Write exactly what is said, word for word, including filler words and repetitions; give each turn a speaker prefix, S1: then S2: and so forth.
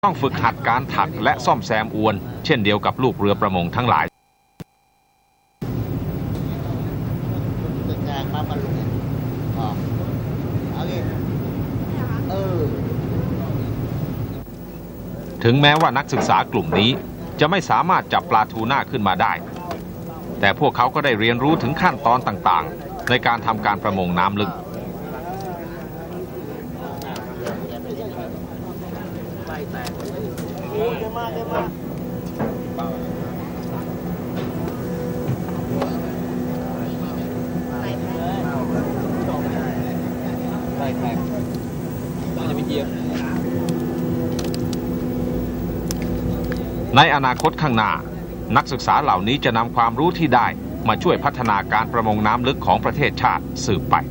S1: ต้องฝึกหัดการถักและซ่อมแซมอวนเช่นเดียวกับลูกเรือประมงทั้งหลายถึงแม้ว่านักศึกษากลุ่มนี้จะไม่สามารถจับปลาทูน่าขึ้นมาได้แต่พวกเขาก็ได้เรียนรู้ถึงขั้นตอนต่างๆในการทำการประมงน้ำลึกในอนาคตข้างหน้านักศึกษาเหล่านี้จะนำความรู้ที่ได้มาช่วยพัฒนาการประมงน้ำลึกของประเทศชาติสืบไป